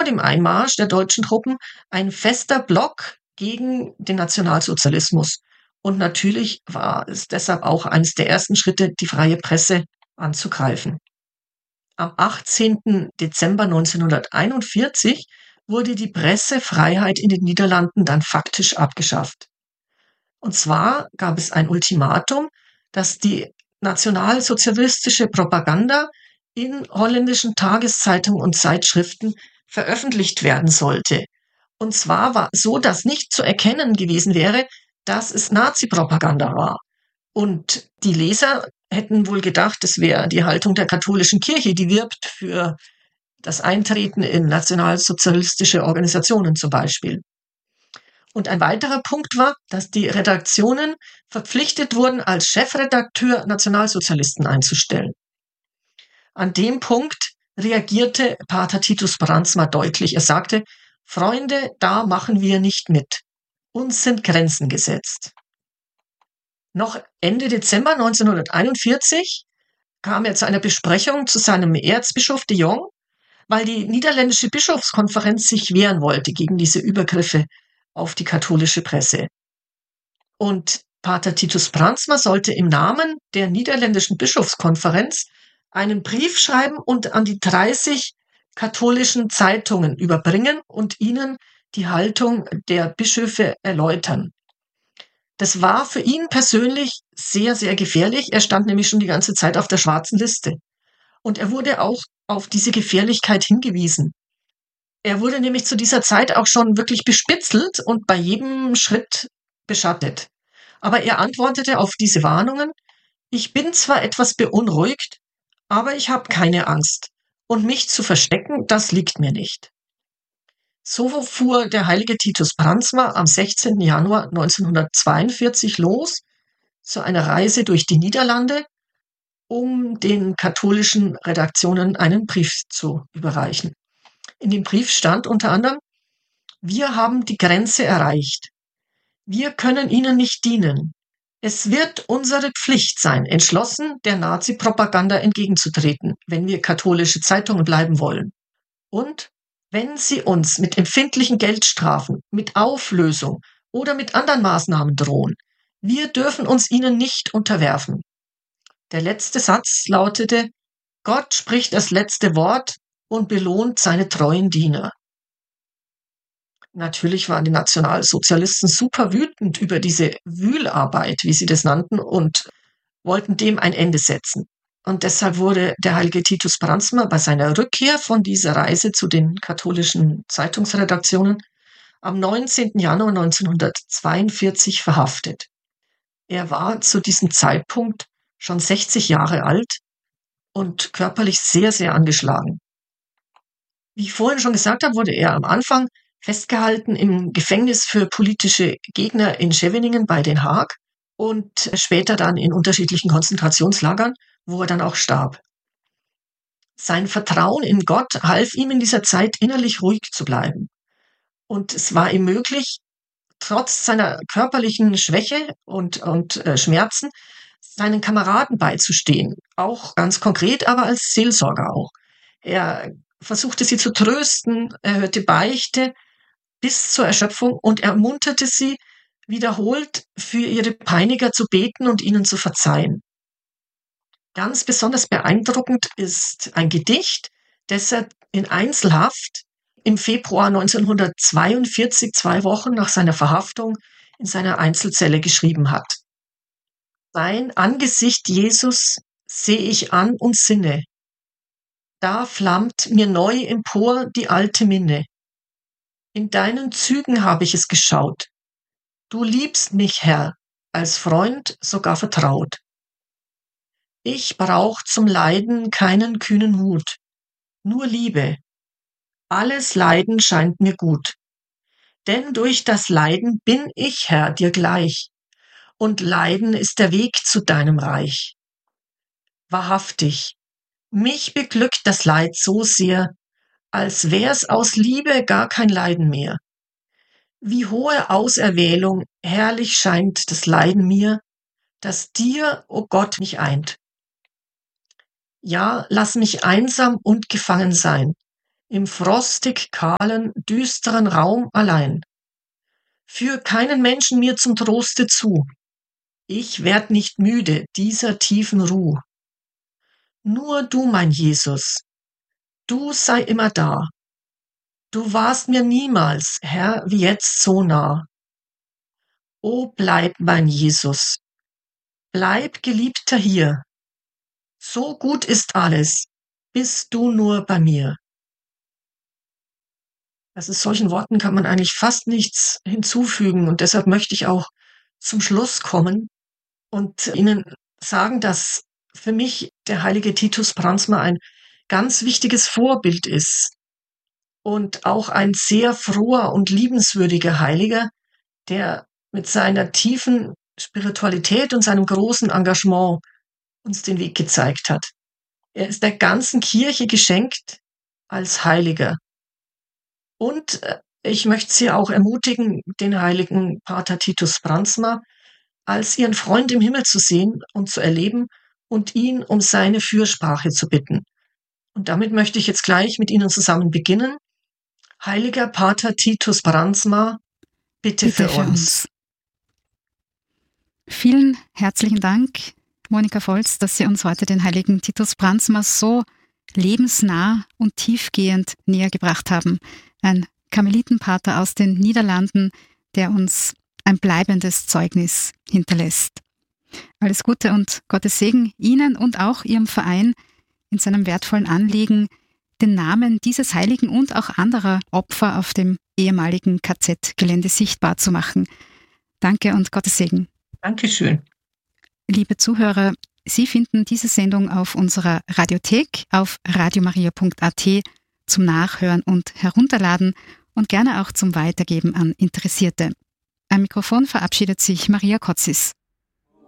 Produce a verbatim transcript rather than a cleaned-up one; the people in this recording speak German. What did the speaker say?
dem Einmarsch der deutschen Truppen ein fester Block gegen den Nationalsozialismus. Und natürlich war es deshalb auch eines der ersten Schritte, die freie Presse anzugreifen. Am achtzehnten Dezember neunzehnhunderteinundvierzig wurde die Pressefreiheit in den Niederlanden dann faktisch abgeschafft. Und zwar gab es ein Ultimatum, dass die nationalsozialistische Propaganda in holländischen Tageszeitungen und Zeitschriften veröffentlicht werden sollte. Und zwar war so, dass nicht zu erkennen gewesen wäre, dass es Nazi-Propaganda war. Und die Leser hätten wohl gedacht, es wäre die Haltung der katholischen Kirche, die wirbt für das Eintreten in nationalsozialistische Organisationen zum Beispiel. Und ein weiterer Punkt war, dass die Redaktionen verpflichtet wurden, als Chefredakteur Nationalsozialisten einzustellen. An dem Punkt reagierte Pater Titus Brandsma deutlich. Er sagte, Freunde, da machen wir nicht mit. Uns sind Grenzen gesetzt. Noch Ende Dezember neunzehnhunderteinundvierzig kam er zu einer Besprechung zu seinem Erzbischof de Jong, weil die niederländische Bischofskonferenz sich wehren wollte gegen diese Übergriffe auf die katholische Presse. Und Pater Titus Brandsma sollte im Namen der niederländischen Bischofskonferenz einen Brief schreiben und an die dreißig katholischen Zeitungen überbringen und ihnen die Haltung der Bischöfe erläutern. Das war für ihn persönlich sehr, sehr gefährlich. Er stand nämlich schon die ganze Zeit auf der schwarzen Liste. Und er wurde auch auf diese Gefährlichkeit hingewiesen. Er wurde nämlich zu dieser Zeit auch schon wirklich bespitzelt und bei jedem Schritt beschattet. Aber er antwortete auf diese Warnungen, ich bin zwar etwas beunruhigt, aber ich habe keine Angst. Und mich zu verstecken, das liegt mir nicht. So fuhr der heilige Titus Brandsma am sechzehnten Januar neunzehnhundertzweiundvierzig los zu einer Reise durch die Niederlande, um den katholischen Redaktionen einen Brief zu überreichen. In dem Brief stand unter anderem, wir haben die Grenze erreicht. Wir können ihnen nicht dienen. Es wird unsere Pflicht sein, entschlossen der Nazi-Propaganda entgegenzutreten, wenn wir katholische Zeitungen bleiben wollen. Und wenn sie uns mit empfindlichen Geldstrafen, mit Auflösung oder mit anderen Maßnahmen drohen, wir dürfen uns ihnen nicht unterwerfen. Der letzte Satz lautete, Gott spricht das letzte Wort und belohnt seine treuen Diener. Natürlich waren die Nationalsozialisten super wütend über diese Wühlarbeit, wie sie das nannten, und wollten dem ein Ende setzen. Und deshalb wurde der heilige Titus Brandsma bei seiner Rückkehr von dieser Reise zu den katholischen Zeitungsredaktionen am neunzehnten Januar neunzehnhundertzweiundvierzig verhaftet. Er war zu diesem Zeitpunkt schon sechzig Jahre alt und körperlich sehr, sehr angeschlagen. Wie ich vorhin schon gesagt habe, wurde er am Anfang festgehalten im Gefängnis für politische Gegner in Scheveningen bei Den Haag und später dann in unterschiedlichen Konzentrationslagern, wo er dann auch starb. Sein Vertrauen in Gott half ihm in dieser Zeit innerlich ruhig zu bleiben. Und es war ihm möglich, trotz seiner körperlichen Schwäche und, und äh, Schmerzen, seinen Kameraden beizustehen. Auch ganz konkret, aber als Seelsorger auch. Er versuchte sie zu trösten, er hörte Beichte bis zur Erschöpfung und ermunterte sie, wiederholt für ihre Peiniger zu beten und ihnen zu verzeihen. Ganz besonders beeindruckend ist ein Gedicht, das er in Einzelhaft im Februar neunzehnhundertzweiundvierzig, zwei Wochen nach seiner Verhaftung, in seiner Einzelzelle geschrieben hat. Dein Angesicht, Jesus, seh ich an und sinne. Da flammt mir neu empor die alte Minne. In deinen Zügen habe ich es geschaut. Du liebst mich, Herr, als Freund sogar vertraut. Ich brauch zum Leiden keinen kühnen Mut, nur Liebe. Alles Leiden scheint mir gut. Denn durch das Leiden bin ich, Herr, dir gleich. Und Leiden ist der Weg zu deinem Reich. Wahrhaftig, mich beglückt das Leid so sehr, als wär's aus Liebe gar kein Leiden mehr. Wie hohe Auserwählung, herrlich scheint das Leiden mir, das dir, o Gott, mich eint. Ja, lass mich einsam und gefangen sein. im frostig kahlen, düsteren Raum allein. Führ keinen Menschen mir zum Troste zu. Ich werd nicht müde dieser tiefen Ruh. Nur du, mein Jesus, du sei immer da. Du warst mir niemals, Herr, wie jetzt so nah. O bleib, mein Jesus, bleib, Geliebter, hier. So gut ist alles, bist du nur bei mir. Also solchen Worten kann man eigentlich fast nichts hinzufügen und deshalb möchte ich auch zum Schluss kommen und Ihnen sagen, dass für mich der heilige Titus Brandsma ein ganz wichtiges Vorbild ist und auch ein sehr froher und liebenswürdiger Heiliger, der mit seiner tiefen Spiritualität und seinem großen Engagement uns den Weg gezeigt hat. Er ist der ganzen Kirche geschenkt als Heiliger. Und ich möchte Sie auch ermutigen, den heiligen Pater Titus Brandsma als Ihren Freund im Himmel zu sehen und zu erleben und ihn um seine Fürsprache zu bitten. Und damit möchte ich jetzt gleich mit Ihnen zusammen beginnen. Heiliger Pater Titus Brandsma, bitte, bitte für, für uns. uns. Vielen herzlichen Dank, Monika Volz, dass Sie uns heute den heiligen Titus Brandsma so lebensnah und tiefgehend näher gebracht haben. Ein Karmelitenpater aus den Niederlanden, der uns ein bleibendes Zeugnis hinterlässt. Alles Gute und Gottes Segen Ihnen und auch Ihrem Verein in seinem wertvollen Anliegen, den Namen dieses Heiligen und auch anderer Opfer auf dem ehemaligen K Z-Gelände sichtbar zu machen. Danke und Gottes Segen. Dankeschön. Liebe Zuhörer, Sie finden diese Sendung auf unserer Radiothek auf radiomaria punkt a t zum Nachhören und Herunterladen und gerne auch zum Weitergeben an Interessierte. Am Mikrofon verabschiedet sich Maria Kotzis.